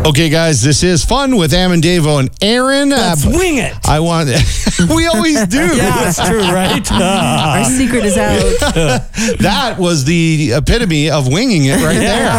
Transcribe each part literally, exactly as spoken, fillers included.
Okay, guys, this is Fun with Am and Davo and Aaron. Let's uh, wing it. I want. We always do. Yeah, that's true, right? Our secret is out. That was the epitome of winging it right there.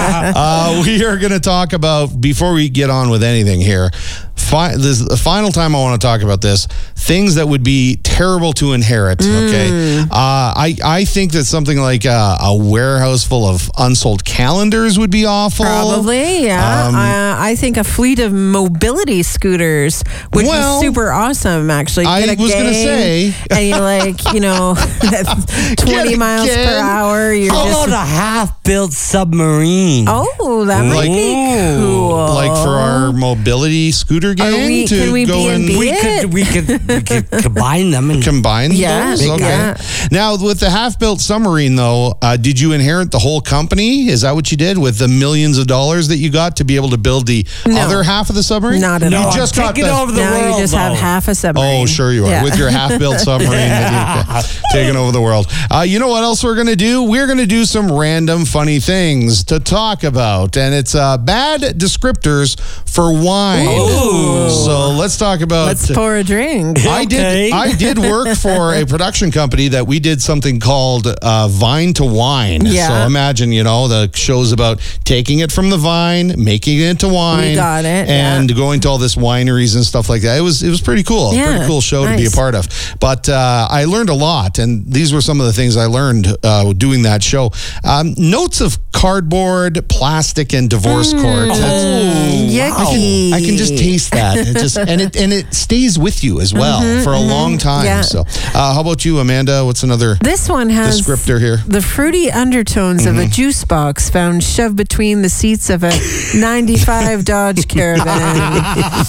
uh, we are going to talk about, before we get on with anything here, fi- this is the final time I want to talk about this, things that would be terrible to inherit, okay? Uh, I, I think that something like a, a warehouse full of unsold calendars would be awful. Probably, yeah. Um, uh, I think a fleet of mobility scooters would Well, be super awesome, actually. I Get a was gonna gang, say. And you're like, you know, twenty Get a miles per gang. hour. You're How just. about a half-built submarine? Oh, that might Like- be cool. Like for our mobility scooter gang we- to can we go be in and B? we could we could we could combine them and combine Yeah, those? big Okay. yeah. Now, with the half-built submarine, though, uh, did you inherit the whole company? Is that what you did with the millions of dollars that you got to be able to build the No. other half of the submarine? Not at no, all. You just I'm got taking the- over the now world. you just have though. half a submarine. Oh, sure you are. Yeah. With your half-built submarine that you've taken over the world. Uh, you know what else we're going to do? We're going to do some random funny things to talk about. And it's uh, bad descriptors for wine. Ooh. So let's talk about... Let's pour a drink. I did. Okay. I did work for a production company that we did something called uh, Vine to Wine. Yeah. So imagine, you know, the show's about taking it from the vine, making it into wine. We got it, And yeah. going to all this wineries and stuff like that. It was it was pretty cool. Yeah, Pretty cool show to be a nice. part of. But uh, I learned a lot, and these were some of the things I learned uh, doing that show. Um, notes of cardboard, plastic, and divorce court. That's- Yucky. I can, I can just taste that. It just and it and it stays with you as well for a long time. yeah. So, uh, how about you, Amanda? What's another This one has descriptor here? the fruity undertones of a juice box found shoved between the seats of a ninety-five Dodge Caravan.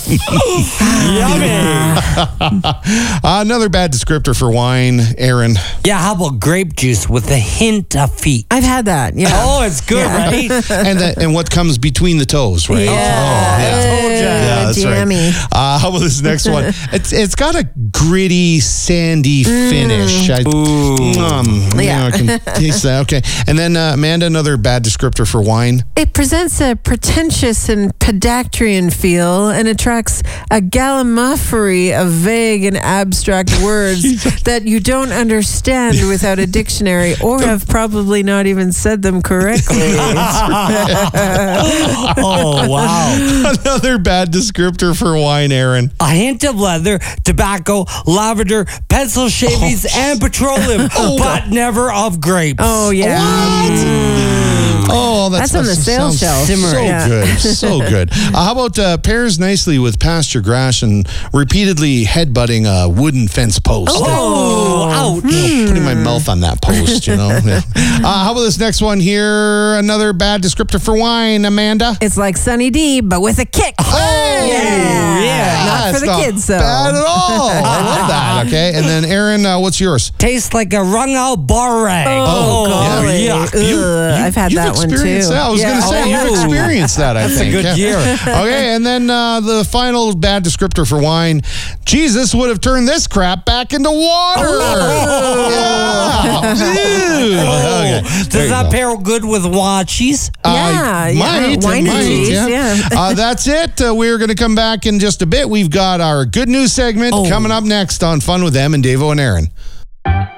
Yummy. Uh, another bad descriptor for wine, Aaron. Yeah, how about grape juice with a hint of feet? I've had that. Yeah. Oh, it's good, right? and that and what comes between the toes, right? Yeah. Oh, yeah. told ya. Yeah, that's right. jammy. Uh, how about this next one? It's it's got a gritty, sandy finish. I, um, Yeah. yeah, I can taste that. Okay, and then uh, Amanda, another bad descriptor for wine. It presents a pretentious and pedestrian feel and attracts a gallimaufry of vague and abstract words that you don't understand without a dictionary or have probably not even said them correctly. Oh, wow. Another bad descriptor for wine, Aaron. A hint of leather, tobacco, lavender, pencil shavings, and petroleum, but never of grapes. Oh, yeah. Oh, that's, That's on the sales sounds shelf. So Yeah. good, so good. Uh, how about uh, pairs nicely with pasture grass and repeatedly headbutting a wooden fence post? Oh, ouch. You know, putting my mouth on that post, you know. Yeah. Uh, how about this next one here? Another bad descriptor for wine, Amanda. It's like Sunny D, but with a kick. Hey! Yeah. Yeah. Not for That's the not kids, though. bad at all. I love that. Okay, and then Aaron, uh, what's yours? Tastes like a wrung out bar rag. Oh, golly. yeah. Ugh, I've had You've that one too. experienced that. I was Yeah. going to say, Oh. you've experienced that, I That's a think. good Yeah. year. Okay, and then uh, the final bad descriptor for wine. Jesus would have turned this crap back into water. Yeah. Ew. Okay. There Does you that go. pair good with watchies? Uh, Yeah, yeah, might, wine it and might, cheese, yeah. yeah. uh, that's it. Uh, we're going to come back in just a bit. We've got our good news segment Oh. coming up next on Fun with Em and Davo and Aaron.